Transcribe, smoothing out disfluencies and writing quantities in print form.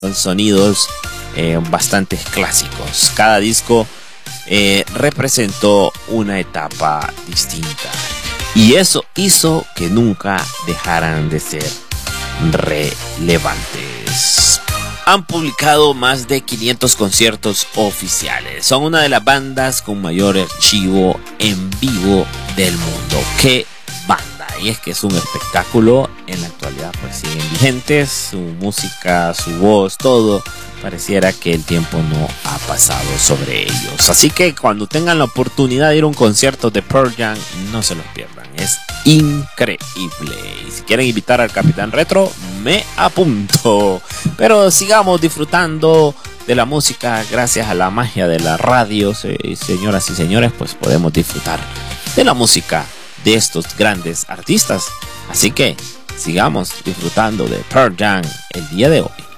Son sonidos bastante clásicos. Cada disco representó una etapa distinta. Y eso hizo que nunca dejaran de ser relevantes. Han publicado más de 500 conciertos oficiales. Son una de las bandas con mayor archivo en vivo del mundo. ¡Qué banda! Y es que es un espectáculo. En la actualidad pues siguen vigentes. Su música, su voz, todo. Pareciera que el tiempo no ha pasado sobre ellos. Así que cuando tengan la oportunidad de ir a un concierto de Pearl Jam, no se los pierdan. Es increíble. Y si quieren invitar al Capitán Retro, me apunto. Pero sigamos disfrutando de la música gracias a la magia de la radio. Señoras y señores, pues podemos disfrutar de la música de estos grandes artistas. Así que sigamos disfrutando de Pearl Jam el día de hoy.